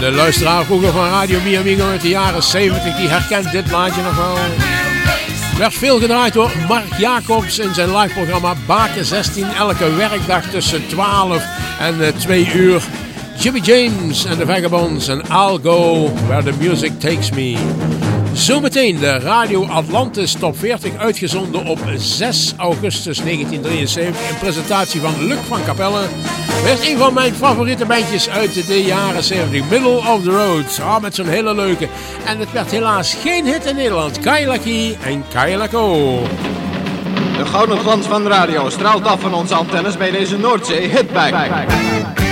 de luisteraar vroeger van Radio Mi Amigo uit de jaren 70, die herkent dit plaatje nog wel. Werd veel gedraaid door Mark Jacobs in zijn liveprogramma Baken 16, elke werkdag tussen 12 en 2 uur. Jimmy James en de Vagabonds en I'll Go Where the Music Takes Me. Zometeen de Radio Atlantis Top 40, uitgezonden op 6 augustus 1973 in presentatie van Luc van Capelle. Werd een van mijn favoriete bandjes uit de jaren 70, Middle of the Road. Met zo'n hele leuke. En het werd helaas geen hit in Nederland. Kailaki en Kailako. De gouden glans van de radio straalt af van onze antennes bij deze Noordzee Hitback.